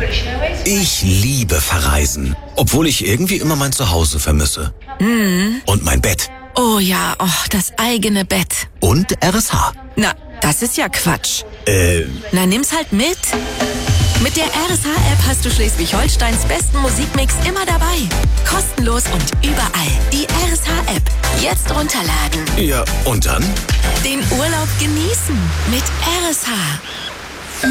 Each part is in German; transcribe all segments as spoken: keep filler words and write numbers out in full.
Ich liebe Verreisen, obwohl ich irgendwie immer mein Zuhause vermisse. Mhm. Und mein Bett. Oh ja, oh, das eigene Bett. Und R S H. Na, das ist ja Quatsch. Äh... Na, nimm's halt mit. Mit der R S H-App hast du Schleswig-Holsteins besten Musikmix immer dabei. Kostenlos und überall. Die R S H-App. Jetzt runterladen. Ja, und dann? Den Urlaub genießen mit R S H.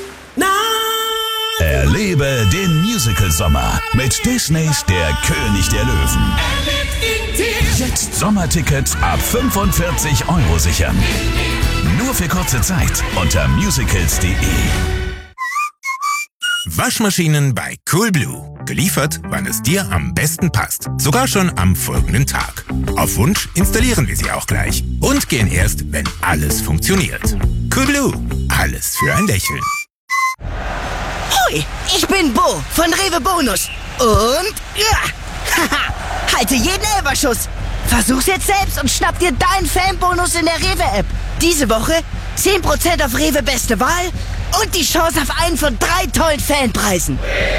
Erlebe den Musical-Sommer mit Disneys Der König der Löwen. Jetzt Sommertickets ab fünfundvierzig Euro sichern. Nur für kurze Zeit unter musicals punkt de. Waschmaschinen bei Coolblue. Geliefert, wann es dir am besten passt. Sogar schon am folgenden Tag. Auf Wunsch installieren wir sie auch gleich. Und gehen erst, wenn alles funktioniert. Coolblue. Alles für ein Lächeln. Hoi, ich bin Bo von Rewe Bonus. Und ja, haha, halte jeden Elberschuss. Versuch's jetzt selbst und schnapp dir deinen Fanbonus in der Rewe-App. Diese Woche zehn Prozent auf Rewe Beste Wahl und die Chance auf einen von drei tollen Fanpreisen.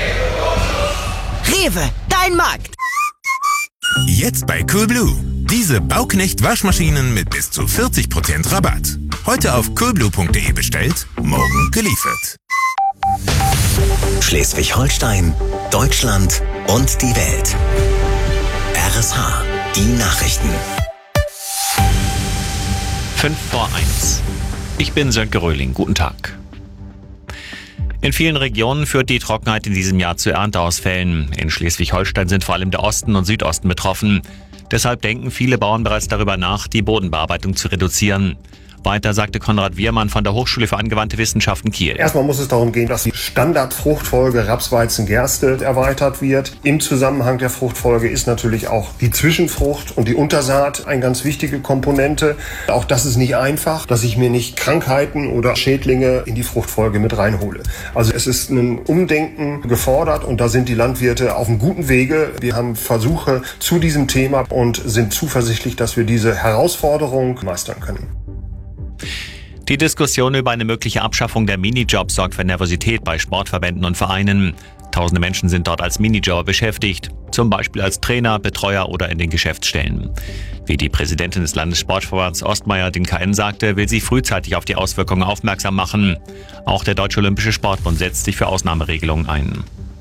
Rewe, dein Markt. Jetzt bei Coolblue. Diese Bauknecht-Waschmaschinen mit bis zu vierzig Prozent Rabatt. Heute auf coolblue punkt de bestellt, morgen geliefert. Schleswig-Holstein, Deutschland und die Welt. R S H, die Nachrichten. fünf vor eins. Ich bin Sönke Röhling. Guten Tag. In vielen Regionen führt die Trockenheit in diesem Jahr zu Ernteausfällen. In Schleswig-Holstein sind vor allem der Osten und Südosten betroffen. Deshalb denken viele Bauern bereits darüber nach, die Bodenbearbeitung zu reduzieren. Weiter sagte Konrad Wiermann von der Hochschule für angewandte Wissenschaften Kiel. Erstmal muss es darum gehen, dass die Standardfruchtfolge Raps, Weizen, Gerste erweitert wird. Im Zusammenhang der Fruchtfolge ist natürlich auch die Zwischenfrucht und die Untersaat eine ganz wichtige Komponente. Auch das ist nicht einfach, dass ich mir nicht Krankheiten oder Schädlinge in die Fruchtfolge mit reinhole. Also es ist ein Umdenken gefordert und da sind die Landwirte auf einem guten Wege. Wir haben Versuche zu diesem Thema und sind zuversichtlich, dass wir diese Herausforderung meistern können. Die Diskussion über eine mögliche Abschaffung der Minijobs sorgt für Nervosität bei Sportverbänden und Vereinen. Tausende Menschen sind dort als Minijobber beschäftigt, zum Beispiel als Trainer, Betreuer oder in den Geschäftsstellen. Wie die Präsidentin des Landessportverbands Ostmeier den K N sagte, will sie frühzeitig auf die Auswirkungen aufmerksam machen. Auch der Deutsche Olympische Sportbund setzt sich für Ausnahmeregelungen ein.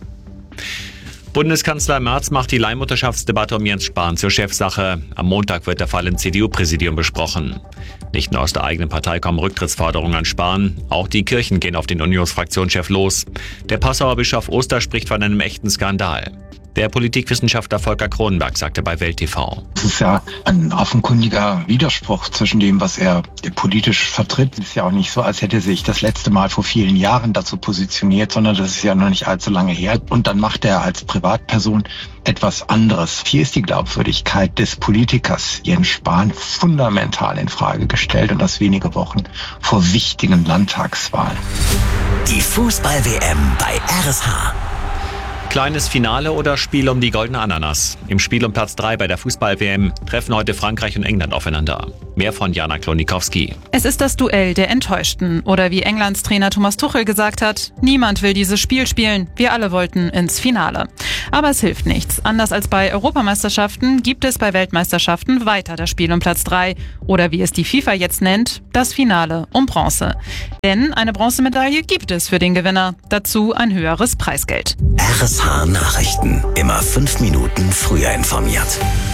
Bundeskanzler Merz macht die Leihmutterschaftsdebatte um Jens Spahn zur Chefsache. Am Montag wird der Fall im C D U-Präsidium besprochen. Nicht nur aus der eigenen Partei kommen Rücktrittsforderungen an Spahn, auch die Kirchen gehen auf den Unionsfraktionschef los. Der Passauer Bischof Oster spricht von einem echten Skandal. Der Politikwissenschaftler Volker Kronenberg sagte bei Welt T V. Es ist ja ein offenkundiger Widerspruch zwischen dem, was er politisch vertritt. Es ist ja auch nicht so, als hätte er sich das letzte Mal vor vielen Jahren dazu positioniert, sondern das ist ja noch nicht allzu lange her. Und dann macht er als Privatperson etwas anderes. Hier ist die Glaubwürdigkeit des Politikers Jens Spahn fundamental in Frage gestellt und das wenige Wochen vor wichtigen Landtagswahlen. Die Fußball-W M bei R S H. Kleines Finale oder Spiel um die goldene Ananas? Im Spiel um Platz drei bei der Fußball-W M treffen heute Frankreich und England aufeinander. Mehr von Jana Klonikowski. Es ist das Duell der Enttäuschten. Oder wie Englands Trainer Thomas Tuchel gesagt hat, niemand will dieses Spiel spielen. Wir alle wollten ins Finale. Aber es hilft nichts. Anders als bei Europameisterschaften gibt es bei Weltmeisterschaften weiter das Spiel um Platz drei. Oder wie es die FIFA jetzt nennt, das Finale um Bronze. Denn eine Bronzemedaille gibt es für den Gewinner. Dazu ein höheres Preisgeld. R S H Nachrichten. Immer fünf Minuten früher informiert.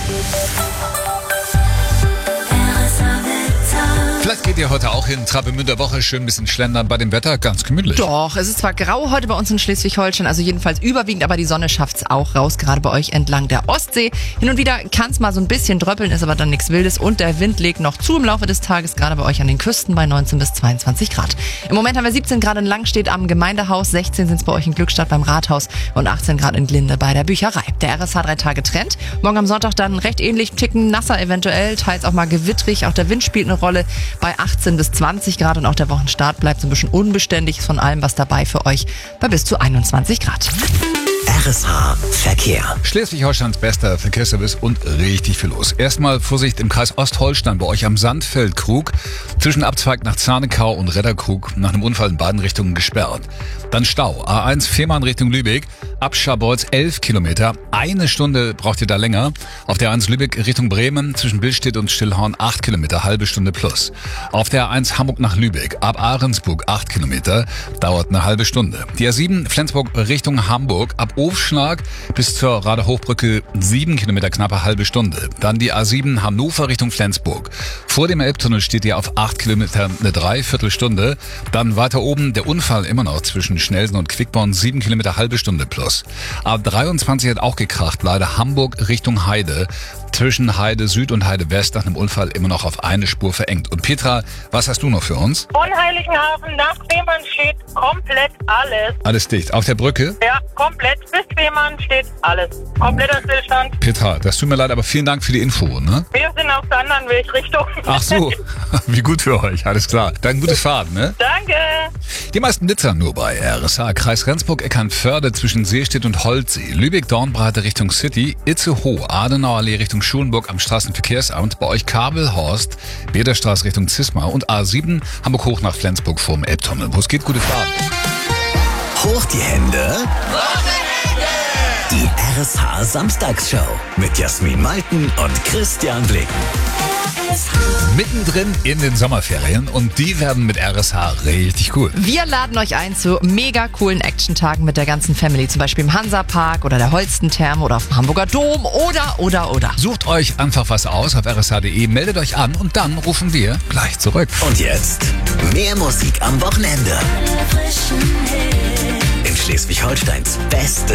Vielleicht geht ihr heute auch in Travemünder Woche schön ein bisschen schlendern bei dem Wetter, ganz gemütlich. Doch, es ist zwar grau heute bei uns in Schleswig-Holstein, also jedenfalls überwiegend, aber die Sonne schafft's auch raus, gerade bei euch entlang der Ostsee. Hin und wieder kann's mal so ein bisschen dröppeln, ist aber dann nichts Wildes und der Wind legt noch zu im Laufe des Tages, gerade bei euch an den Küsten bei neunzehn bis zweiundzwanzig Grad. Im Moment haben wir siebzehn Grad in Langstedt am Gemeindehaus, sechzehn sind's bei euch in Glückstadt beim Rathaus und achtzehn Grad in Glinde bei der Bücherei. Der R S H drei Tage Trend. Morgen am Sonntag dann recht ähnlich, Ticken nasser eventuell, teils auch mal gewittrig, auch der Wind spielt eine Rolle bei achtzehn bis zwanzig Grad und auch der Wochenstart bleibt so ein bisschen unbeständig, von allem was dabei für euch bei bis zu einundzwanzig Grad. R S H Verkehr. Schleswig-Holsteins bester Verkehrsservice und richtig viel los. Erstmal Vorsicht im Kreis Ostholstein bei euch am Sandfeldkrug. Zwischen Abzweig nach Zarnekau und Redderkrug nach einem Unfall in beiden Richtungen gesperrt. Dann Stau. A eins Fehmarn Richtung Lübeck. Ab Scharbeutz elf Kilometer. Eine Stunde braucht ihr da länger. Auf der A eins Lübeck Richtung Bremen zwischen Billstedt und Stillhorn acht Kilometer, halbe Stunde plus. Auf der A eins Hamburg nach Lübeck ab Ahrensburg acht Kilometer, dauert eine halbe Stunde. Die A sieben Flensburg Richtung Hamburg ab Ofschlag bis zur Radehochbrücke sieben Kilometer, knappe halbe Stunde. Dann die A sieben Hannover Richtung Flensburg. Vor dem Elbtunnel steht ihr auf acht Kilometer, eine Dreiviertelstunde. Dann weiter oben der Unfall immer noch zwischen Schnelsen und Quickborn, sieben Kilometer, halbe Stunde plus. A dreiundzwanzig hat auch gekracht, leider Hamburg Richtung Heide. Zwischen Heide Süd und Heide West nach einem Unfall immer noch auf eine Spur verengt. Und Petra, was hast du noch für uns? Von Heiligenhafen nach Fehmarn steht komplett alles. Alles dicht. Auf der Brücke? Ja, komplett. Bis Fehmarn steht alles. Kompletter Stillstand. Petra, das tut mir leid, aber vielen Dank für die Info, ne? Wir sind auf der anderen Wegrichtung. Ach so, wie gut für euch, alles klar. Dann gute Fahrt, ne? Danke. Die meisten Blitzer nur bei R S H. Kreis Rendsburg-Eckernförde zwischen Seestedt und Holtsee. Lübeck-Dornbreite Richtung City. Itzehoe, Adenauerallee Richtung Schulenburg am Straßenverkehrsamt. Bei euch Kabelhorst, Bederstraße Richtung Zismar und A sieben Hamburg hoch nach Flensburg vorm Elbtunnel. Wo es geht, gute Fahrt. Hoch die Hände. Die R S H Samstagsshow mit Jasmin Malten und Christian Blick. Mittendrin in den Sommerferien und die werden mit R S H richtig cool. Wir laden euch ein zu mega coolen Action-Tagen mit der ganzen Family. Zum Beispiel im Hansapark oder der Holsten-Therme oder auf dem Hamburger Dom oder, oder, oder. Sucht euch einfach was aus auf r s h punkt d e, meldet euch an und dann rufen wir gleich zurück. Und jetzt mehr Musik am Wochenende. In Schleswig-Holsteins beste